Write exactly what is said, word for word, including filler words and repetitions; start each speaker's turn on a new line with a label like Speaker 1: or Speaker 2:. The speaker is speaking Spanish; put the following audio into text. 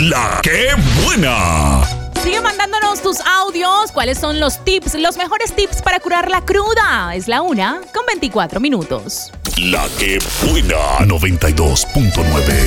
Speaker 1: La que buena.
Speaker 2: Sigue mandándonos tus audios. ¿Cuáles son los tips, los mejores tips para curar la cruda? Es la una con veinticuatro minutos.
Speaker 1: La que buena. noventa y dos punto nueve.